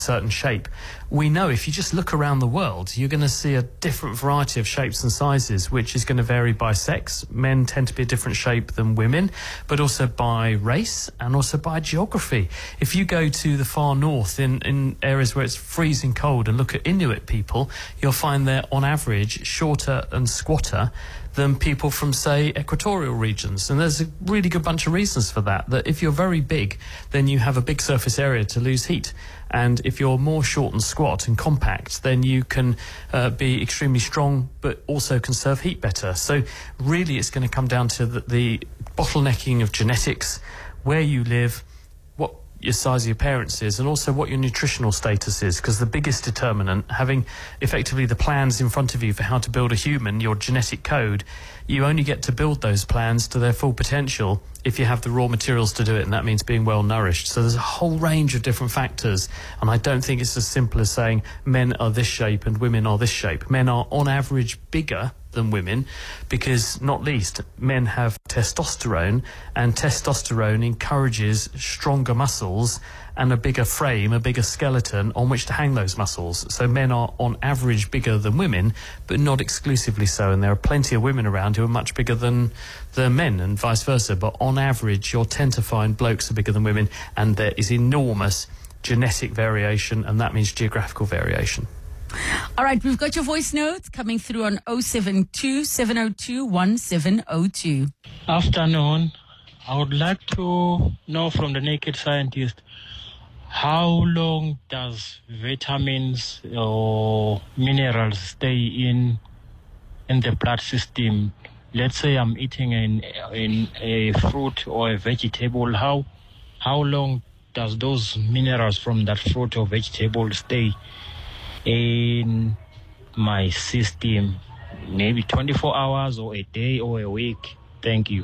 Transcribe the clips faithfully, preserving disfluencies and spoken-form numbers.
certain shape. We know if you just look around the world, you're going to see a different variety of shapes and sizes, which is going to vary by sex. Men tend to be a different shape than women, but also by race and also by geography. If you go to the far north in, in areas where it's freezing cold and look at Inuit people, you'll find they're on average shorter and squatter than people from, say, equatorial regions. And there's a really good bunch of reasons for that, that if you're very big, then you have a big surface area to lose heat. And if you're more short and squat and compact, then you can uh, be extremely strong, but also conserve heat better. So really it's going to come down to the, the bottlenecking of genetics, where you live, what your size of your parents is, and also what your nutritional status is, because the biggest determinant, having effectively the plans in front of you for how to build a human, your genetic code, you only get to build those plans to their full potential if you have the raw materials to do it, and that means being well nourished. So there's a whole range of different factors, and I don't think it's as simple as saying men are this shape and women are this shape. Men are on average bigger than women because, not least, men have testosterone, and testosterone encourages stronger muscles and a bigger frame, a bigger skeleton on which to hang those muscles. So men are on average bigger than women, but not exclusively so, and there are plenty of women around who are much bigger than, than men and vice versa. But on average you'll tend to find blokes are bigger than women, and there is enormous genetic variation, and that means geographical variation. All right, we've got your voice notes coming through on oh seven two, seven oh two, one seven oh two. Afternoon. I would like to know from the naked scientist, how long does vitamins or minerals stay in in the blood system? Let's say I'm eating in, in a fruit or a vegetable. How how long does those minerals from that fruit or vegetable stay in my system? Maybe twenty-four hours or a day or a week? Thank you.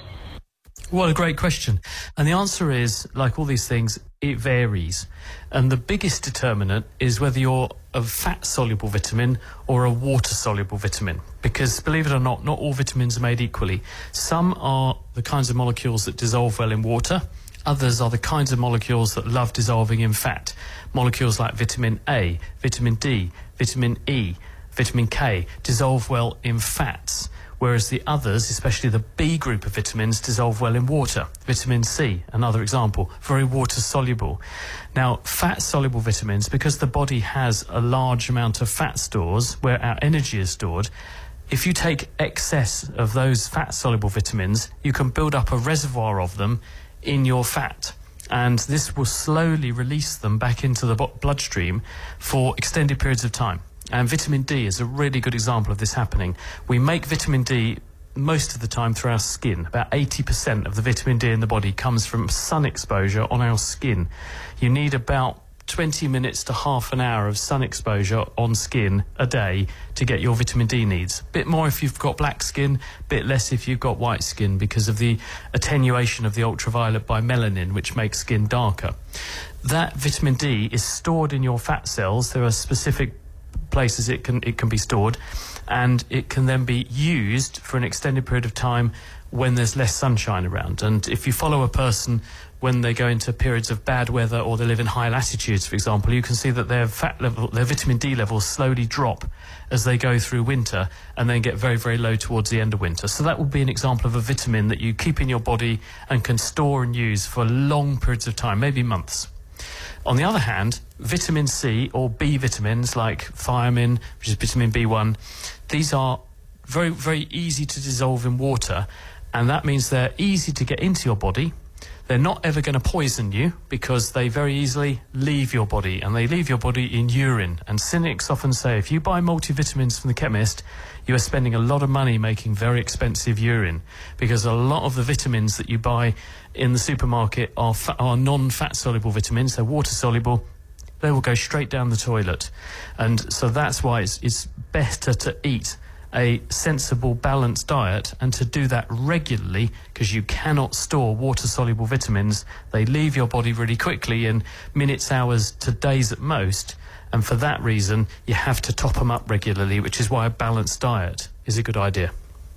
What a great question. And the answer is, like all these things, it varies. And the biggest determinant is whether you're a fat-soluble vitamin or a water-soluble vitamin. Because, believe it or not, not all vitamins are made equally. Some are the kinds of molecules that dissolve well in water. Others are the kinds of molecules that love dissolving in fat. Molecules like vitamin A, vitamin D, vitamin E, vitamin K dissolve well in fats, whereas the others, especially the B group of vitamins, dissolve well in water. Vitamin C, another example, very water-soluble. Now, fat-soluble vitamins, because the body has a large amount of fat stores where our energy is stored, if you take excess of those fat-soluble vitamins, you can build up a reservoir of them in your fat, and this will slowly release them back into the bloodstream for extended periods of time. And vitamin D is a really good example of this happening. We make vitamin D most of the time through our skin. About eighty percent of the vitamin D in the body comes from sun exposure on our skin. You need about twenty minutes to half an hour of sun exposure on skin a day to get your vitamin D needs. Bit more if you've got black skin, bit less if you've got white skin, because of the attenuation of the ultraviolet by melanin, which makes skin darker. That vitamin D is stored in your fat cells. There are specific places it can it can be stored, and it can then be used for an extended period of time when there's less sunshine around. And if you follow a person when they go into periods of bad weather or they live in high latitudes, for example, you can see that their fat level, their vitamin D levels slowly drop as they go through winter and then get very, very low towards the end of winter. So that will be an example of a vitamin that you keep in your body and can store and use for long periods of time, maybe months. On the other hand, vitamin C or B vitamins like thiamine, which is vitamin B one, these are very, very easy to dissolve in water, and that means they're easy to get into your body. They're not ever going to poison you because they very easily leave your body, and they leave your body in urine. And cynics often say if you buy multivitamins from the chemist, you are spending a lot of money making very expensive urine, because a lot of the vitamins that you buy in the supermarket are, fa- are non-fat soluble vitamins. They're water soluble. They will go straight down the toilet. And so that's why it's, it's better to eat a sensible, balanced diet, and to do that regularly, because you cannot store water-soluble vitamins. They leave your body really quickly in minutes, hours to days at most, and for that reason you have to top them up regularly, which is why a balanced diet is a good idea.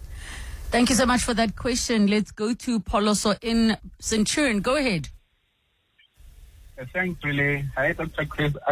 Thank you so much for that question. Let's go to Poloso in Centurion. Go ahead. Thanks, really. Hi, Doctor Chris.